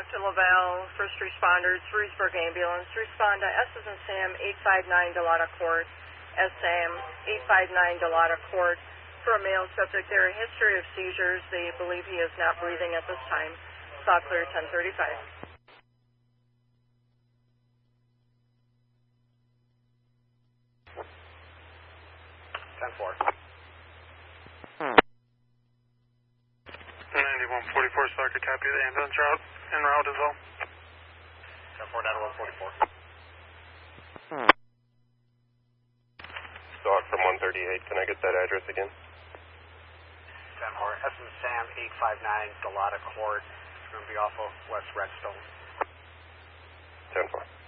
Captain Laval, first responders, Reedsburg Ambulance, respond to S as in Sam 859 Delata Court, SM 859 Delata Court. For a male subject there, a history of seizures. They believe he is not breathing at this time. Saw clear 1035. Four. 9144, Sergeant, copy the ambulance route en route as well. 10-4, 9144. Dog from 138, can I get that address again? 10-4, S and Sam 859 Delata Court. It's going to be off of West Redstone. 10-4.